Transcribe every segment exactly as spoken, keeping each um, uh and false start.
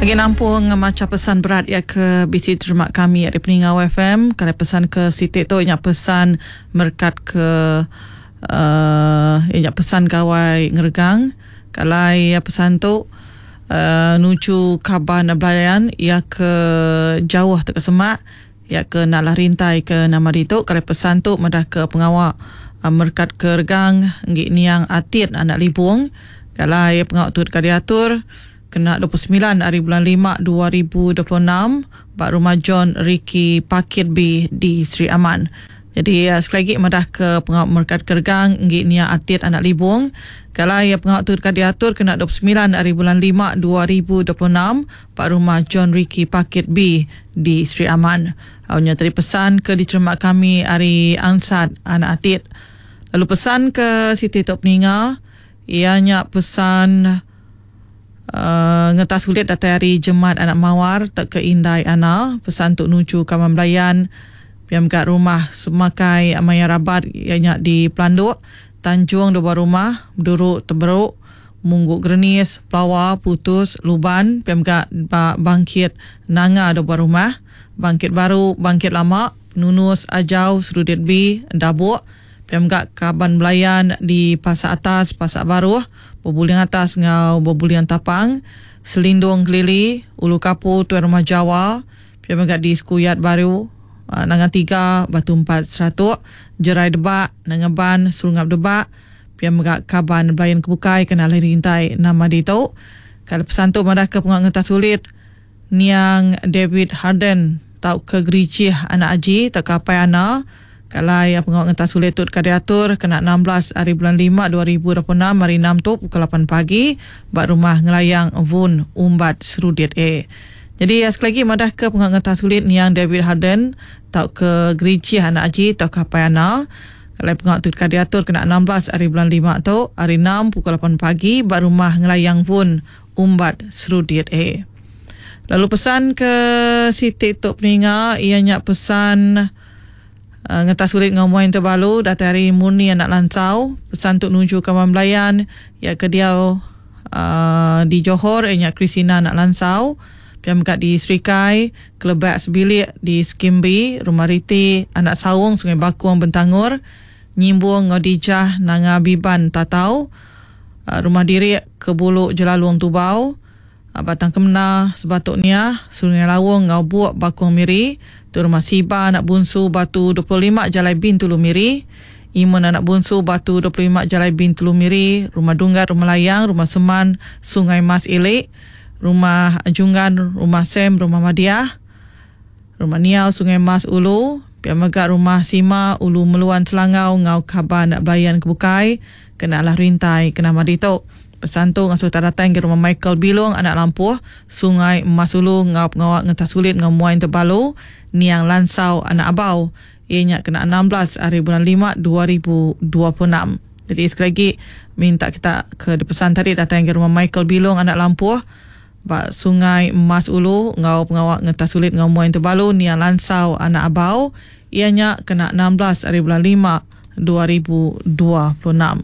Lagi nampung macam pesan berat ya ke bisi terima kami di Peningau F M. Kalau pesan ke Siti tu yang pesan merkat ke uh, yang pesan kawai ngeregang. Kalau ya pesan tu uh, nuju kaban belayan ya ke jauh tak ke semak ya ke nalah rintai ke nama ditu. Kalau pesan tu madah ke pengawak uh, merkat ke regang ngi niang atit anak libung. Kalau ya pengawak tu dekat diatur kena dua puluh sembilan hari bulan lima dua ribu dua puluh enam Pak Rumah John Ricky Pakit B di Sri Aman. Jadi uh, sekali lagi madah ke pengawak merkat kergang ngi nia atit anak libung. Kalau ya pengawak tu dekat diatur kena dua puluh sembilan hari bulan lima dua ribu dua puluh enam Pak Rumah John Ricky Pakit B di Sri Aman. Awalnya tadi pesan ke diterima kami hari Ansat anak atit. Lalu pesan ke Siti Tok Peninga ianya pesan Uh, ngetas kulit datang hari Jemaat Anak Mawar tak ke Indai Ana pesan untuk nuju Kaman Belayan piam kat rumah semakai Amaya Rabat ianya di Pelanduk Tanjung dua rumah Berduruk Teberuk Mungguk Grenis Pelawa Putus Luban piam kat Bangkit Nanga dua rumah Bangkit Baru Bangkit Lama Nunus Ajau Serudit B Dabuk piam kat Kaban Belayan di Pasar Atas Pasar Baru Bobulian Atas ngau Bobulian Tapang Selindung Kelili Ulu Kapu Tuan Rumah Jawa piam kat di Skuyat Baru uh, Nangan Tiga Batu Empat Seratuk Jerai Debak Nangaban Serungap Debak piam kat Kaban Belayan Kebukai kena rintai nama ditau. Kalau pesan tu madah ke pengawak ngetas sulit niang David Harden tau ke Gericih anak Aji tak kapai ana. Kalau yang pengawak ngetas sulit tu dekat diatur kena enam belas hari bulan lima dua ribu dua puluh enam hari enam tu pukul lapan pagi bak rumah ngelayang Vun Umbat Serudit A. Jadi sekali lagi madah ke pengawak ngetas sulit niang David Harden tau ke Gericih anak Aji tau kapai ana. Kalau pengawak tu dekat diatur kena enam belas hari bulan lima tu hari enam pukul lapan pagi bak rumah ngelayang Vun Umbat Serudit A. Lalu pesan ke Siti Tok Peninga ianya pesan Uh, ngetas sulit ngomoin terbalu datang hari Murni anak lansau pesan untuk nuju Kaman Belayan ya ke dia uh, di Johor ianya Kristina anak lansau piam kat di Serikai Kelebak Sebilik di Skimbi Rumah Riti anak Sawung Sungai Bakuang Bentangur Nyimbung Ngodijah Nanga Biban Tatau uh, Rumah Diri Kebuluk Jelaluang Tubau uh, Batang Kemna Sebatuknya Sungai Lawung Ngau Bakuang Miri tu Rumah Siba anak bungsu Batu dua puluh lima Jalai Bin Tulu Miri Imun anak bungsu Batu dua puluh lima Jalai Bin Tulu Miri Rumah Dunggat Rumah Layang Rumah Seman Sungai Mas Ilik Rumah Jungan Rumah Sem Rumah Madiah Rumah Niau Sungai Mas Ulu piam megat Rumah Sima Ulu Meluan Selangau Ngau Kaban Belayan Kebukai kenalah rintai kena madito. Pesan tu ngasuh datang ke rumah Michael Bilong anak Lampuh Sungai Emas Ulu ngau pengawak ngetas sulit ngamuain terbalu niang Lansau anak Abau ianya kena enam belas hari bulan lima dua ribu dua puluh enam. Jadi sekali lagi minta kita ke pesan tadi datang ke rumah Michael Bilong anak Lampuh bak Sungai Emas Ulu ngau pengawak ngetas sulit ngamuain terbalu niang Lansau anak Abau ianya kena enam belas hari bulan lima dua ribu dua puluh enam.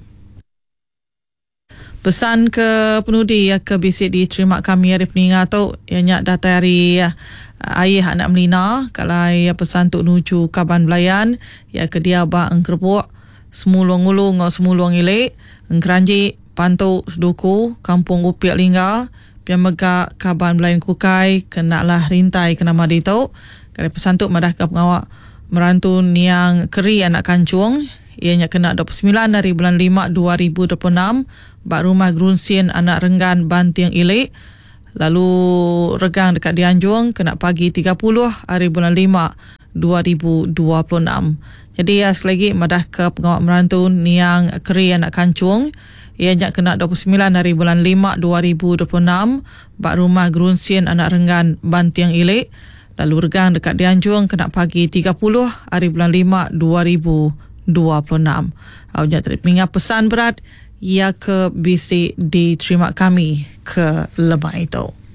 Pesan ke penudi ya ke bisik diterima kami hari Peninga tu ianya datang hari uh, ayah anak Melina kalau ya pesan tu nuju Kaban Belayan ya ke dia ba engkerbuk semulung ulu ngau semulung ilik engkeranji Pantu Seduku Kampung Upiak Lingga piam megak Kaban Belayan Kukai kenalah rintai kena madi tu. Kalau pesan tu madah ke pengawak merantu niang Keri anak Kancung ianya kena dua puluh sembilan hari bulan lima dua ribu dua puluh enam bak rumah Grunsin anak Renggan Bantiang Ilik. Lalu regang dekat Dianjung kena pagi tiga puluh hari bulan lima dua ribu dua puluh enam. Jadi ya sekali lagi madah ke pengawak merantu niang Keri anak Kancung ianya kena dua puluh sembilan hari bulan lima dua ribu dua puluh enam bak rumah Grunsin anak Renggan Bantiang Ilik. Lalu regang dekat Dianjung kena pagi tiga puluh hari bulan lima dua ribu dua puluh enam. Awaknya terima pesan berat ia ke bisik diterima kami ke lemah itu.